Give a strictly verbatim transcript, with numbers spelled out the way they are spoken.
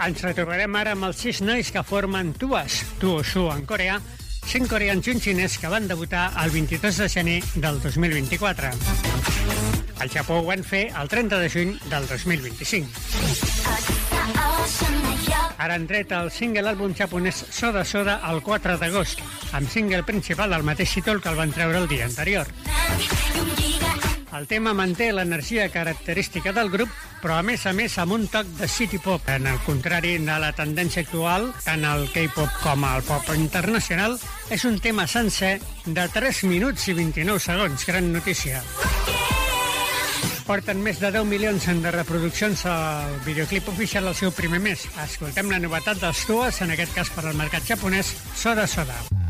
Ens retrobarem ara amb els sis nois que formen Tuas, Tuosu en coreà, cinc coreans i un xinès que van debutar el vint-i-dos de gener del dos mil vint-i-quatre. Al Japó ho van fer el trenta de juny del dos mil vint-i-cinc. Ara han tret el single àlbum japonès Soda Soda el quatre d'agost, amb single principal del mateix títol que el van treure el dia anterior. El tema manté l'energia característica del grup, però a més a més amb un toc de city pop. En el contrari de la tendència actual, tant el K-pop com el pop internacional, és un tema sencer de tres minuts i vint-i-nou segons. Gran notícia. Porten més de deu milions de reproduccions al videoclip oficial del seu primer mes. Escoltem la novetat dels Tuas, en aquest cas per al mercat japonès, Soda Soda.